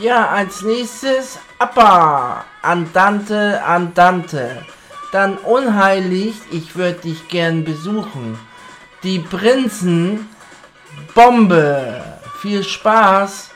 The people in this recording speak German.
Ja, als nächstes Appa, Andante, Andante. Dann Unheilig, ich würde dich gern besuchen. Die Prinzen, Bombe. Viel Spaß.